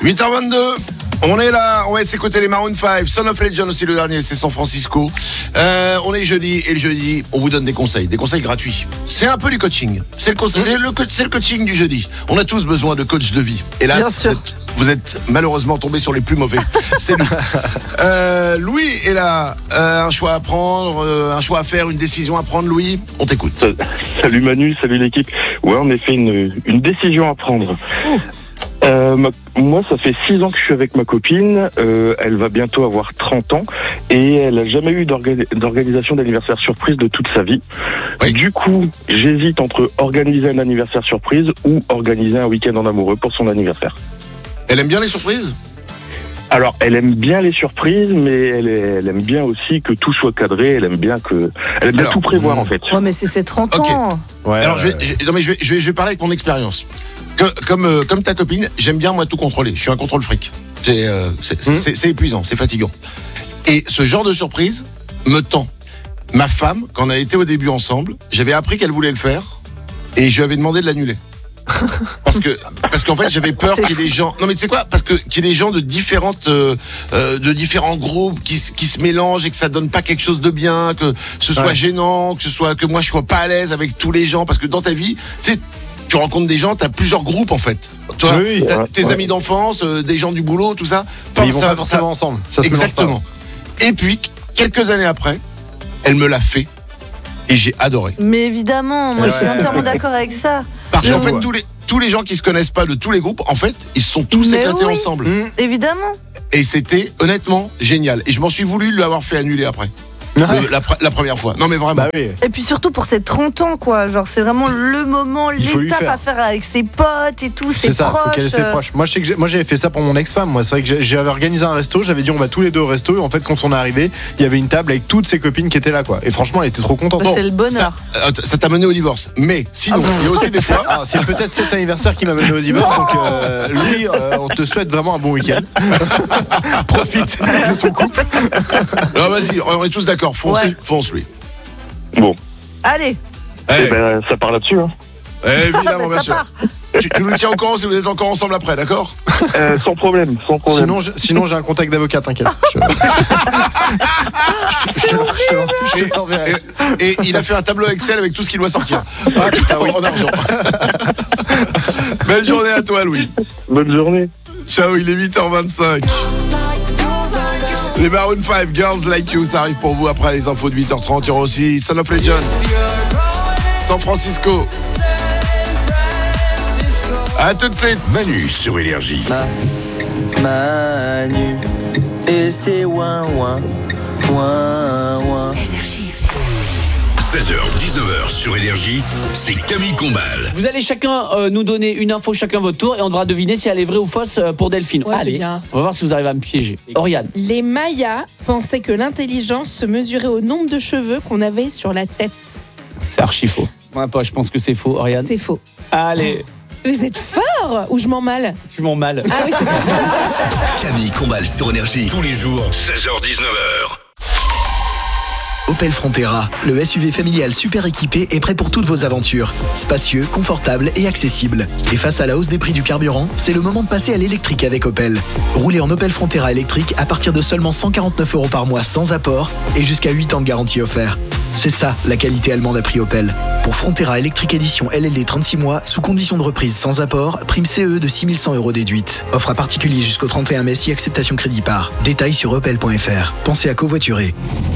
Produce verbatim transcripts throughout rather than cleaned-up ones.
huit heures vingt-deux. On est là, on va s'écouter les Maroon cinq, Son of Legend aussi le dernier, c'est San Francisco. Euh, on est jeudi et le jeudi, on vous donne des conseils, des conseils gratuits. C'est un peu du coaching, c'est le, conseil, mmh. le, co- c'est le coaching du jeudi. On a tous besoin de coach de vie. Hélas, vous êtes, vous êtes malheureusement tombés sur les plus mauvais. C'est lui. Euh, Louis est là, euh, un choix à prendre, euh, un choix à faire, une décision à prendre. Louis, on t'écoute. Salut Manu, salut l'équipe. Ouais, en effet, une, une décision à prendre. Ouh. Euh, ma, moi, ça fait six ans que je suis avec ma copine. Euh, elle va bientôt avoir trente ans et elle a jamais eu d'orga- d'organisation d'anniversaire surprise de toute sa vie. Oui. Du coup, j'hésite entre organiser un anniversaire surprise ou organiser un week-end en amoureux pour son anniversaire. Elle aime bien les surprises ? Alors, elle aime bien les surprises, mais elle, est, elle aime bien aussi que tout soit cadré. Elle aime bien que, elle aime bien Alors, tout prévoir, mmh. en fait. Ouais, mais c'est ses trente okay. ans. Ouais. Alors, je vais, je, non, mais je vais, je vais, je vais parler avec mon expérience. Que, comme, euh, comme ta copine, j'aime bien moi tout contrôler. Je suis un contrôle fric. C'est, euh, c'est, mmh. c'est, c'est épuisant, c'est fatigant. Et ce genre de surprise me tend. Ma femme, quand on a été au début ensemble, j'avais appris qu'elle voulait le faire et je lui avais demandé de l'annuler. Parce que parce qu'en fait j'avais peur qu'il y ait des gens non mais tu sais quoi parce que qu'il y ait des gens de différentes euh, euh, de différents groupes qui qui se mélangent et que ça donne pas quelque chose de bien, que ce soit ouais. gênant, que ce soit que moi je sois pas à l'aise avec tous les gens, parce que dans ta vie tu sais tu rencontres des gens, t'as plusieurs groupes en fait. Toi, oui, t'as ouais, tes ouais. amis d'enfance, euh, des gens du boulot, tout ça. Ils vont ça, pas forcément ça, ensemble. Ça se exactement. Et puis quelques années après, elle me l'a fait et j'ai adoré. Mais évidemment, moi ouais. je suis entièrement d'accord avec ça. Parce qu'en fait, ouais. tous les tous les gens qui se connaissent pas de tous les groupes, en fait, ils se sont tous Mais éclatés oui, ensemble. Mmh. Évidemment. Et c'était honnêtement génial. Et je m'en suis voulu lui avoir fait annuler après. Le, la, la première fois. Non mais vraiment. Bah oui. Et puis surtout pour ses trente ans quoi, genre c'est vraiment le moment, l'étape faire. à faire avec ses potes et tout, ses c'est ça, proches. Faut qu'elle ait ses proches. Moi je sais que j'ai, moi j'avais fait ça pour mon ex-femme. Moi c'est vrai que j'avais organisé un resto, j'avais dit on va tous les deux au resto et en fait quand on est arrivé, il y avait une table avec toutes ses copines qui étaient là quoi. Et franchement elle était trop contente. Bah, c'est le bonheur. Ça, ça t'a mené au divorce. Mais sinon, ah bon. il y a aussi des fois. Ah, c'est peut-être cet anniversaire qui m'a mené au divorce. Donc euh, Louis, euh, on te souhaite vraiment un bon week-end. Profite de ton couple. Non vas-y, on est tous d'accord. Fonce, ouais. fonce. Lui. Bon. Allez. Hey. Eh ben, ça part là-dessus. Hein. Eh, évidemment, bien sûr. Tu, tu nous tiens au courant si vous êtes encore ensemble après, d'accord ? euh, Sans problème, sans problème. Sinon, je, sinon j'ai un contact d'avocat, t'inquiète. Je, je, je, je te l'enverrai. Et, et il a fait un tableau Excel avec tout ce qu'il doit sortir. Ah, putain, oui, en argent. Belle journée à toi, Louis. Bonne journée. Ciao, il est huit heures vingt-cinq. Les Maroon cinq, Girls Like You, ça arrive pour vous après les infos de huit heures trente. Il y aura aussi Son of Legend, San Francisco. A tout de suite. Manu sur Énergie. Ma, Manu, et c'est ouin ouin, ouin ouin. seize heures dix-neuf heures sur Énergie, c'est Camille Combal. Vous allez chacun euh, nous donner une info chacun votre tour et on devra deviner si elle est vraie ou fausse euh, pour Delphine. Ouais, allez, on va voir si vous arrivez à me piéger. Oriane. Les Mayas pensaient que l'intelligence se mesurait au nombre de cheveux qu'on avait sur la tête. C'est archi faux. Moi pas, je pense que c'est faux, Oriane. C'est faux. Allez. Vous êtes fort ou je m'en mal? Tu m'en mal. Ah oui, c'est ça. Camille Combal sur Énergie. Tous les jours, seize heures dix-neuf heures. Opel Frontera, le S U V familial super équipé est prêt pour toutes vos aventures. Spacieux, confortable et accessible. Et face à la hausse des prix du carburant, c'est le moment de passer à l'électrique avec Opel. Roulez en Opel Frontera électrique à partir de seulement cent quarante-neuf euros par mois sans apport et jusqu'à huit ans de garantie offert. C'est ça, la qualité allemande à prix Opel. Pour Frontera électrique édition L L D trente-six mois, sous condition de reprise sans apport, prime C E de six mille cent euros déduite. Offre à particulier jusqu'au trente et un mai si acceptation crédit par. Détails sur opel point f r. Pensez à covoiturer.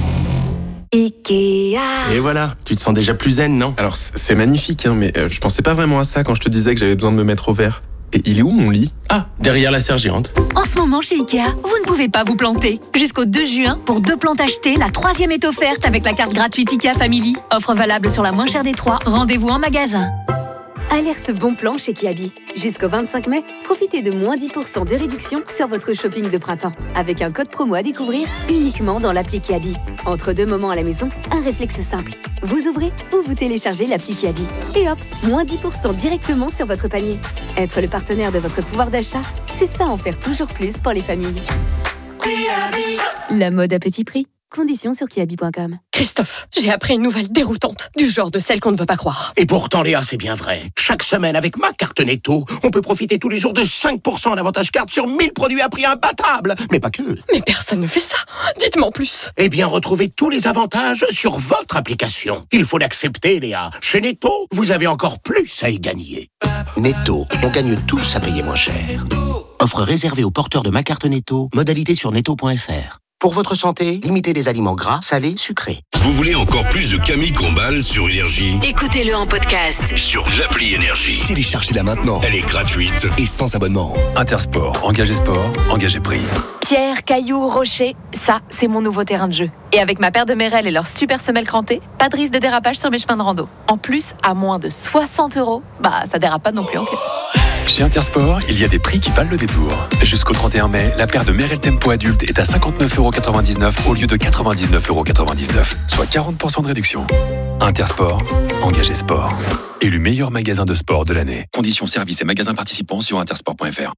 Ikea. Et voilà, tu te sens déjà plus zen, non? Alors c'est magnifique, hein, mais euh, je pensais pas vraiment à ça quand je te disais que j'avais besoin de me mettre au vert. Et il est où mon lit? Ah, derrière la serre géante. En ce moment chez Ikea, vous ne pouvez pas vous planter. Jusqu'au deux juin, pour deux plantes achetées, la troisième est offerte avec la carte gratuite Ikea Family. Offre valable sur la moins chère des trois. Rendez-vous en magasin. Alerte bon plan chez Kiabi. Jusqu'au vingt-cinq mai, profitez de moins dix pour cent de réduction sur votre shopping de printemps. Avec un code promo à découvrir uniquement dans l'appli Kiabi. Entre deux moments à la maison, un réflexe simple. Vous ouvrez ou vous téléchargez l'appli Kiabi. Et hop, moins dix pour cent directement sur votre panier. Être le partenaire de votre pouvoir d'achat, c'est ça en faire toujours plus pour les familles. La mode à petit prix. Conditions sur kiabi point com. Christophe, j'ai appris une nouvelle déroutante, du genre de celle qu'on ne veut pas croire. Et pourtant, Léa, c'est bien vrai. Chaque semaine, avec ma carte Netto, on peut profiter tous les jours de cinq pour cent en avantage carte sur mille produits à prix imbattable. Mais pas que. Mais personne ne fait ça. Dites-moi en plus. Eh bien, retrouvez tous les avantages sur votre application. Il faut l'accepter, Léa. Chez Netto, vous avez encore plus à y gagner. Netto, on gagne tous à payer moins cher. Offre réservée aux porteurs de ma carte Netto. Modalité sur netto point f r. Pour votre santé, limitez les aliments gras, salés, sucrés. Vous voulez encore plus de Camille Combal sur Énergie? Écoutez-le en podcast sur l'appli Énergie. Téléchargez-la maintenant. Elle est gratuite et sans abonnement. Intersport, engagé sport, engagé prix. Pierre, cailloux, rochers, ça, c'est mon nouveau terrain de jeu. Et avec ma paire de Merrell et leur super semelle crantée, pas de risque de dérapage sur mes chemins de rando. En plus, à moins de soixante euros, bah ça dérape pas non plus en caisse. Chez Intersport, il y a des prix qui valent le détour. Jusqu'au trente et un mai, la paire de Merrell Tempo adulte est à cinquante-neuf euros quatre-vingt-dix-neuf au lieu de quatre-vingt-dix-neuf euros quatre-vingt-dix-neuf, soit quarante pour cent de réduction. Intersport, engagé sport. Élu meilleur magasin de sport de l'année. Conditions services et magasins participants sur intersport point f r.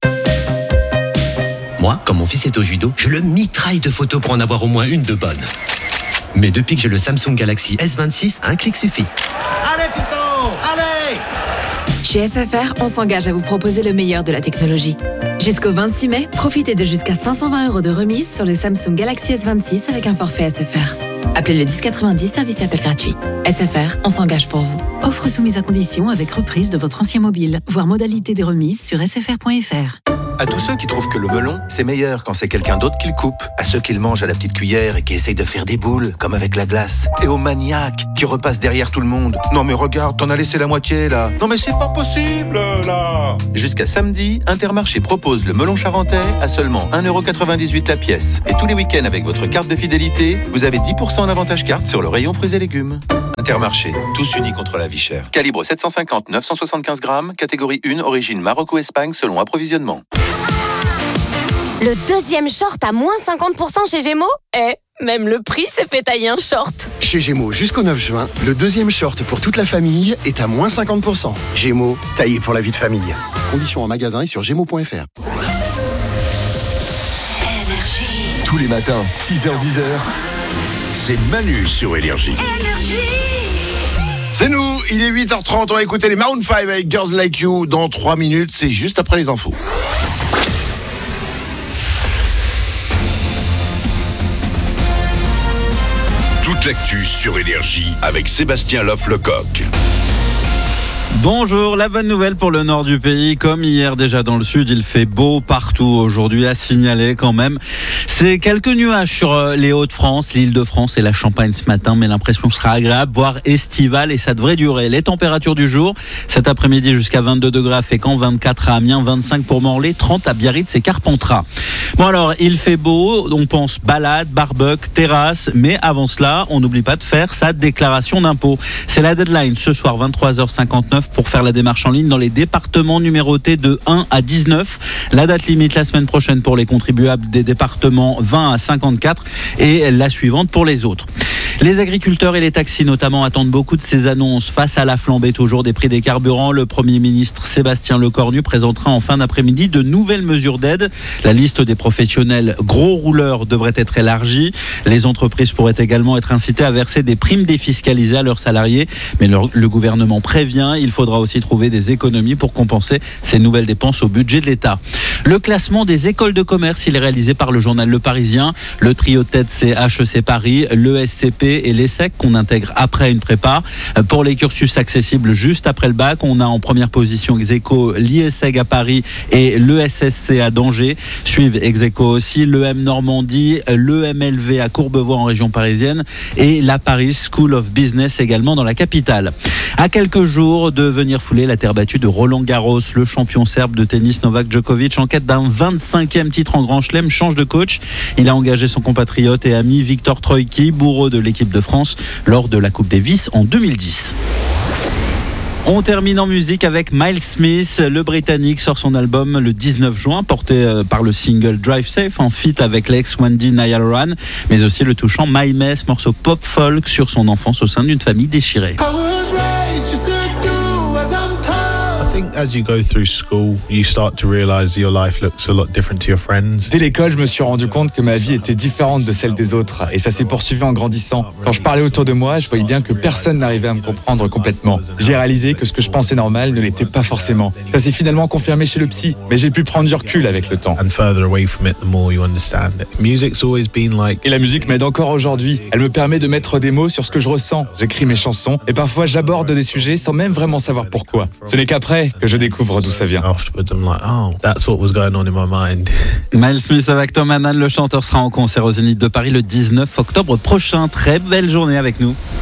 Moi, quand mon fils est au judo, je le mitraille de photos pour en avoir au moins une de bonne. Mais depuis que j'ai le Samsung Galaxy S vingt-six, un clic suffit. Allez, fiston, allez! Chez S F R, on s'engage à vous proposer le meilleur de la technologie. Jusqu'au vingt-six mai, profitez de jusqu'à cinq cent vingt euros de remise sur le Samsung Galaxy S vingt-six avec un forfait S F R. Appelez le dix quatre-vingt-dix, service et appel gratuit. S F R, on s'engage pour vous. Offre soumise à condition avec reprise de votre ancien mobile. Voir modalité des remises sur s f r point f r. À tous ceux qui trouvent que le melon, c'est meilleur quand c'est quelqu'un d'autre qui le coupe. À ceux qui le mangent à la petite cuillère et qui essayent de faire des boules, comme avec la glace. Et aux maniaques qui repassent derrière tout le monde. Non mais regarde, t'en as laissé la moitié là. Non mais c'est pas possible là. Jusqu'à samedi, Intermarché propose le melon charentais à seulement un euro quatre-vingt-dix-huit la pièce. Et tous les week-ends avec votre carte de fidélité, vous avez dix pour cent en avantage carte sur le rayon fruits et légumes. Intermarché, tous unis contre la vie chère. Calibre sept cent cinquante neuf cent soixante-quinze grammes, catégorie un, origine Maroc ou Espagne selon approvisionnement. Le deuxième short à moins cinquante pour cent chez Gémeaux? Eh, même le prix s'est fait tailler un short. Chez Gémeaux, jusqu'au neuf juin, le deuxième short pour toute la famille est à moins cinquante pour cent. Gémeaux, taillé pour la vie de famille. Conditions en magasin et sur gémeaux point f r. Tous les matins, six heures dix, c'est Manu sur Énergie. C'est nous, il est huit heures trente, on va écouter les Maroon cinq avec Girls Like You dans trois minutes, c'est juste après les infos. Toute l'actu sur Énergie avec Sébastien Loff-Lecoq. Bonjour, la bonne nouvelle pour le nord du pays, comme hier déjà dans le sud, il fait beau partout aujourd'hui, à signaler quand même. C'est quelques nuages sur les Hauts-de-France, l'Île-de-France et la Champagne ce matin, mais l'impression sera agréable, voire estivale, et ça devrait durer. Les températures du jour, cet après-midi jusqu'à vingt-deux degrés à Fécamp, vingt-quatre à Amiens, vingt-cinq pour Morlaix, trente à Biarritz et Carpentras. Bon alors, il fait beau, on pense balade, barbecue, terrasse, mais avant cela, on n'oublie pas de faire sa déclaration d'impôt. C'est la deadline ce soir, vingt-trois heures cinquante-neuf, pour faire la démarche en ligne dans les départements numérotés de un à dix-neuf. La date limite la semaine prochaine pour les contribuables des départements vingt à cinquante-quatre et la suivante pour les autres. Les agriculteurs et les taxis notamment attendent beaucoup de ces annonces. Face à la flambée toujours des prix des carburants, le Premier ministre Sébastien Lecornu présentera en fin d'après-midi de nouvelles mesures d'aide. La liste des professionnels gros rouleurs devrait être élargie. Les entreprises pourraient également être incitées à verser des primes défiscalisées à leurs salariés. Mais le, le gouvernement prévient, il faudra aussi trouver des économies pour compenser ces nouvelles dépenses au budget de l'État. Le classement des écoles de commerce, il est réalisé par le journal Le Parisien. Le trio tête, c'est H E C Paris, l'E S C P et l'ESSEC qu'on intègre après une prépa. Pour les cursus accessibles juste après le bac, on a en première position ex aequo l'I S E G à Paris et l'E S S C à Danger. Suivent ex aequo aussi l'E M Normandie, l'E M L V à Courbevoie en région parisienne et la Paris School of Business également dans la capitale. À quelques jours de venir fouler la terre battue de Roland Garros, le champion serbe de tennis Novak Djokovic, en quête d'un vingt-cinquième titre en Grand Chelem, change de coach. Il a engagé son compatriote et ami Victor Troicki, bourreau de l'équipe de France, lors de la Coupe Davis en deux mille dix. On termine en musique avec Miles Smith. Le Britannique sort son album le dix-neuf juin, porté par le single Drive Safe en feat avec l'ex Wendy Nayararan, mais aussi le touchant My Mess, morceau pop-folk sur son enfance au sein d'une famille déchirée. Dès l'école, je me suis rendu compte que ma vie était différente de celle des autres et ça s'est poursuivi en grandissant. Quand je parlais autour de moi, je voyais bien que personne n'arrivait à me comprendre complètement. J'ai réalisé que ce que je pensais normal ne l'était pas forcément. Ça s'est finalement confirmé chez le psy, mais j'ai pu prendre du recul avec le temps. Et la musique m'aide encore aujourd'hui. Elle me permet de mettre des mots sur ce que je ressens. J'écris mes chansons et parfois j'aborde des sujets sans même vraiment savoir pourquoi. Ce n'est qu'après que je découvre d'où ça vient. Miles Smith avec Tom Hannan, le chanteur, sera en concert au Zénith de Paris le dix-neuf octobre prochain. Très belle journée avec nous.